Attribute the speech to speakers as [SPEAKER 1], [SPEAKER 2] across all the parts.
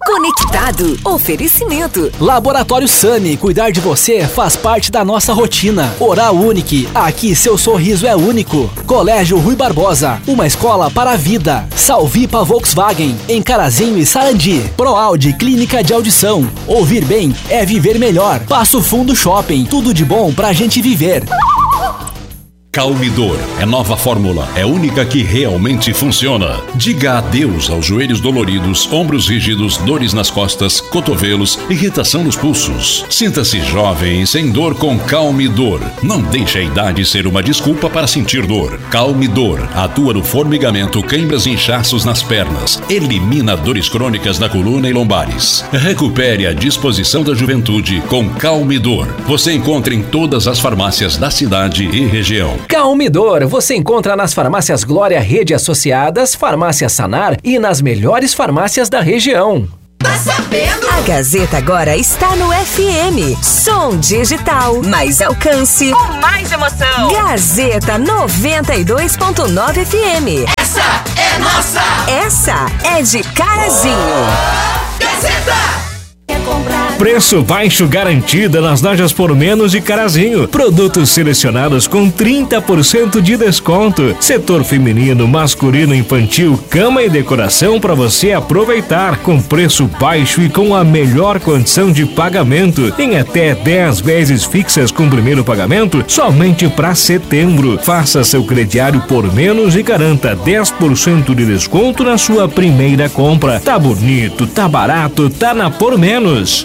[SPEAKER 1] Conectado. Oferecimento.
[SPEAKER 2] Laboratório Sami. Cuidar de você faz parte da nossa rotina. Oral Unique. Aqui seu sorriso é único. Colégio Rui Barbosa. Uma escola para a vida. Salvipa Volkswagen. Em Carazinho e Sarandi. ProAudio Clínica de Audição. Ouvir bem é viver melhor. Passo Fundo Shopping. Tudo de bom pra gente viver.
[SPEAKER 3] Calmidor é nova fórmula, é única que realmente funciona. Diga adeus aos joelhos doloridos, ombros rígidos, dores nas costas, cotovelos, irritação nos pulsos. Sinta-se jovem e sem dor com Calmidor. Não deixe a idade ser uma desculpa para sentir dor. Calmidor atua no formigamento, câimbras e inchaços nas pernas. Elimina dores crônicas na coluna e lombares. Recupere a disposição da juventude com Calmidor. Você encontra em todas as farmácias da cidade e região.
[SPEAKER 4] Calmidor você encontra nas farmácias Glória Rede Associadas, Farmácia Sanar e nas melhores farmácias da região.
[SPEAKER 1] Tá sabendo? A Gazeta agora está no FM. Som digital, mais alcance, com mais emoção. Gazeta 92.9 FM. Essa é nossa! Essa é de Carazinho. Gazeta!
[SPEAKER 5] Preço baixo garantida nas lojas Por Menos de Carazinho. Produtos selecionados com 30% de desconto. Setor feminino, masculino, infantil, cama e decoração para você aproveitar com preço baixo e com a melhor condição de pagamento. Em até 10 vezes fixas com primeiro pagamento somente para setembro. Faça seu crediário Por Menos e garanta 10% de desconto na sua primeira compra. Tá bonito, tá barato, tá na Por Menos.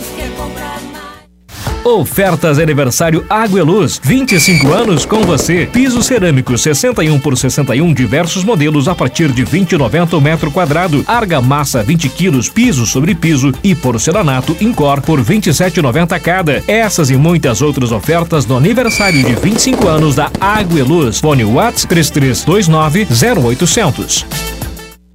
[SPEAKER 5] Ofertas de aniversário Água e Luz, 25 anos com você. Piso cerâmico 61 por 61, diversos modelos a partir de 20,90 o metro quadrado. Argamassa 20 quilos, piso sobre piso e porcelanato Incor por 27,90 cada. Essas e muitas outras ofertas no aniversário de 25 anos da Água e Luz. Fone WhatsApp 3329 0800.